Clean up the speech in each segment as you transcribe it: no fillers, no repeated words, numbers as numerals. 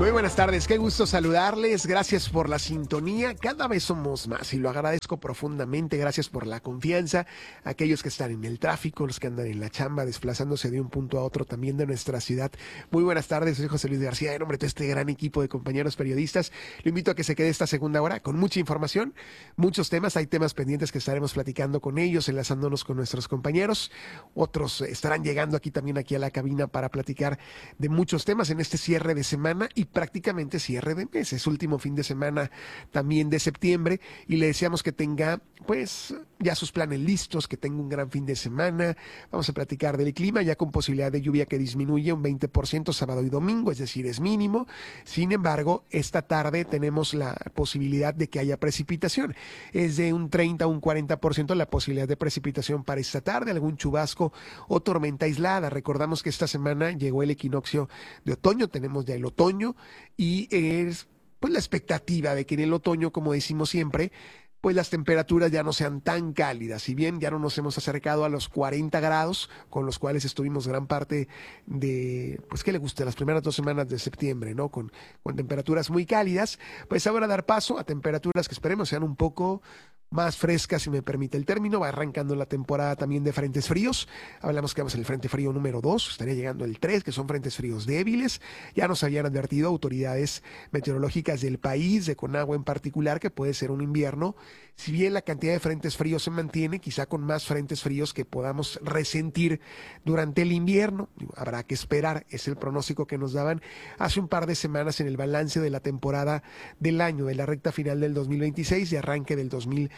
Muy buenas tardes, qué gusto saludarles, gracias por la sintonía, cada vez somos más y lo agradezco profundamente, gracias por la confianza, aquellos que están en el tráfico, los que andan en la chamba, desplazándose de un punto a otro también de nuestra ciudad. Muy buenas tardes, soy José Luis García, en nombre de este gran equipo de compañeros periodistas, lo invito a que se quede esta segunda hora con mucha información, muchos temas, hay temas pendientes que estaremos platicando con ellos, enlazándonos con nuestros compañeros, otros estarán llegando aquí a la cabina para platicar de muchos temas en este cierre de semana y prácticamente cierre de mes, es último fin de semana también de septiembre y le deseamos que tenga pues ya sus planes listos, que tenga un gran fin de semana. Vamos a platicar del clima ya con posibilidad de lluvia que disminuye un 20% sábado y domingo, es decir, es mínimo. Sin embargo, esta tarde tenemos la posibilidad de que haya precipitación, es de un 30 a un 40% la posibilidad de precipitación para esta tarde, algún chubasco o tormenta aislada. Recordamos que esta semana llegó el equinoccio de otoño, tenemos ya el otoño y es pues la expectativa de que en el otoño, como decimos siempre, pues las temperaturas ya no sean tan cálidas. Si bien ya no nos hemos acercado a los 40 grados, con los cuales estuvimos gran parte de, pues, ¿qué le gusta? Las primeras 2 semanas de septiembre, ¿no? Con temperaturas muy cálidas, pues ahora dar paso a temperaturas que esperemos sean un poco más frescas, si me permite el término. Va arrancando la temporada también de frentes fríos. Hablamos que vamos en el frente frío número 2, estaría llegando el 3, que son frentes fríos débiles. Ya nos habían advertido autoridades meteorológicas del país, de Conagua en particular, que puede ser un invierno. Si bien la cantidad de frentes fríos se mantiene, quizá con más frentes fríos que podamos resentir durante el invierno. Habrá que esperar, es el pronóstico que nos daban hace un par de semanas en el balance de la temporada del año, de la recta final del 2026 y arranque del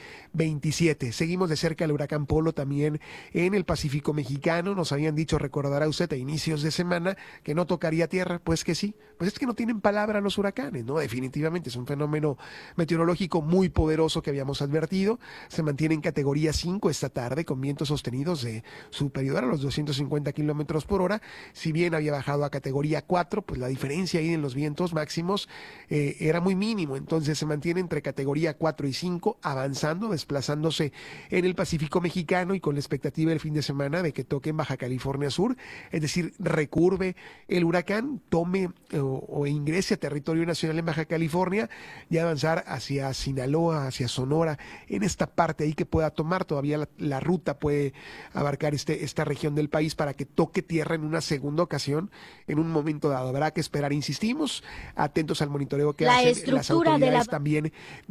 2027. Seguimos de cerca el huracán Polo también en el Pacífico mexicano. Nos habían dicho, recordará usted, a inicios de semana que no tocaría tierra. Pues que sí, pues es que no tienen palabra los huracanes, ¿no? Definitivamente es un fenómeno meteorológico muy poderoso que habíamos advertido. Se mantiene en categoría 5 esta tarde con vientos sostenidos de superior a los 250 kilómetros por hora. Si bien había bajado a categoría 4, pues la diferencia ahí en los vientos máximos era muy mínimo. Entonces se mantiene entre categoría 4 y 5, avanzando, desplazándose en el Pacífico mexicano y con la expectativa del fin de semana de que toque en Baja California Sur, es decir, recurve el huracán, tome o ingrese a territorio nacional en Baja California y avanzar hacia Sinaloa, hacia Sonora, en esta parte ahí que pueda tomar. Todavía la ruta puede abarcar esta región del país para que toque tierra en una segunda ocasión en un momento dado. Habrá que esperar, insistimos, atentos al monitoreo que hacen las autoridades también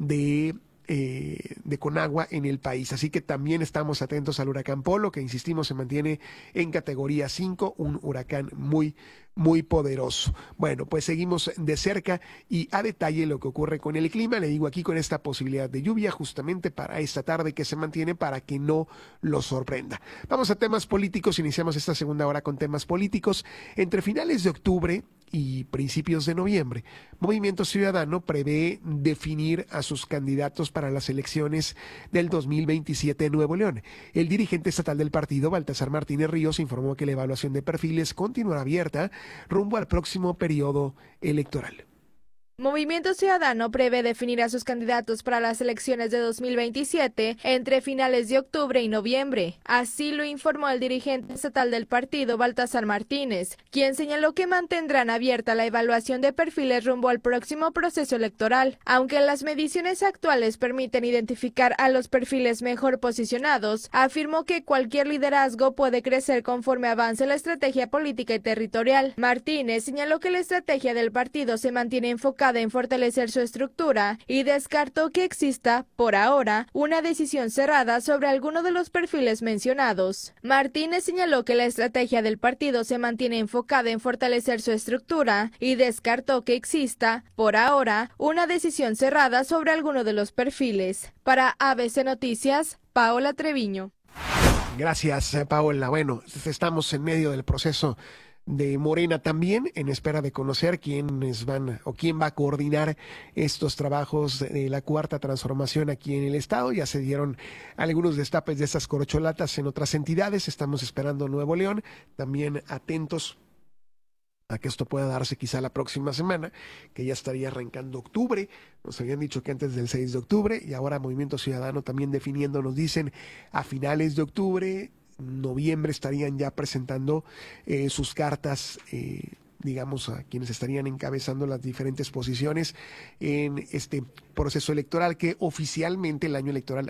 de Conagua en el país. Así que también estamos atentos al huracán Polo, que insistimos se mantiene en categoría 5, un huracán muy poderoso. Bueno, pues seguimos de cerca y a detalle lo que ocurre con el clima. Le digo aquí con esta posibilidad de lluvia justamente para esta tarde que se mantiene para que no lo sorprenda. Vamos a temas políticos. Iniciamos esta segunda hora con temas políticos. Entre finales de octubre y principios de noviembre, Movimiento Ciudadano prevé definir a sus candidatos para las elecciones del 2027 en Nuevo León. El dirigente estatal del partido, Baltasar Martínez Ríos, informó que la evaluación de perfiles continuará abierta rumbo al próximo periodo electoral. Movimiento Ciudadano prevé definir a sus candidatos para las elecciones de 2027 entre finales de octubre y noviembre. Así lo informó el dirigente estatal del partido, Baltasar Martínez, quien señaló que mantendrán abierta la evaluación de perfiles rumbo al próximo proceso electoral. Aunque las mediciones actuales permiten identificar a los perfiles mejor posicionados, afirmó que cualquier liderazgo puede crecer conforme avance la estrategia política y territorial. Martínez señaló que la estrategia del partido se mantiene enfocada en fortalecer su estructura y descartó que exista, por ahora, una decisión cerrada sobre alguno de los perfiles mencionados. Martínez señaló que la estrategia del partido se mantiene enfocada en fortalecer su estructura y descartó que exista, por ahora, una decisión cerrada sobre alguno de los perfiles. Para ABC Noticias, Paola Treviño. Gracias, Paola. Bueno, estamos en medio del proceso de Morena también, en espera de conocer quiénes van o quién va a coordinar estos trabajos de la cuarta transformación aquí en el estado. Ya se dieron algunos destapes de estas corcholatas en otras entidades. Estamos esperando Nuevo León, también atentos a que esto pueda darse quizá la próxima semana, que ya estaría arrancando octubre. Nos habían dicho que antes del 6 de octubre y ahora Movimiento Ciudadano también definiendo, nos dicen a finales de octubre, noviembre estarían ya presentando sus cartas digamos, a quienes estarían encabezando las diferentes posiciones en este proceso electoral, que oficialmente el año electoral